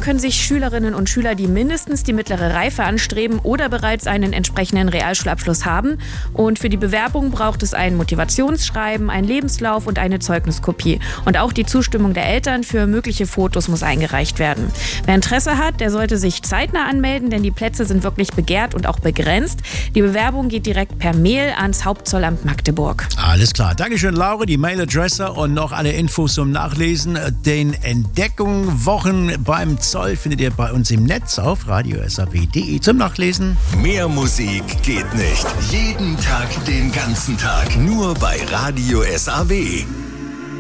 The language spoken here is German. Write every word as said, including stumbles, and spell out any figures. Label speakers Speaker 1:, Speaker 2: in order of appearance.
Speaker 1: können sich Schülerinnen und Schüler, die mindestens die mittlere Reife anstreben oder bereits einen entsprechenden Realschulabschluss haben. Und für die Bewerbung braucht es ein Motivationsschreiben, einen Lebenslauf und eine Zeugniskopie. Und auch die Zustimmung der Eltern für mögliche Fotos muss eingereicht werden. Wer Interesse hat, der sollte sich zeitnah anmelden, denn die Plätze sind wirklich begehrt und auch begrenzt. Die Bewerbung geht direkt per Mail ans Hauptzollamt Magdeburg.
Speaker 2: Alles klar. Dankeschön, Laura. Die Mailadresse und noch alle Infos zum Nachlesen. Den Entdeckungswochen beim Zoll findet ihr bei uns im Netz auf radio s a w punkt d e zum Nachlesen.
Speaker 3: Mehr Musik geht nicht. Jeden Tag, den ganzen Tag. Nur bei Radio S A W.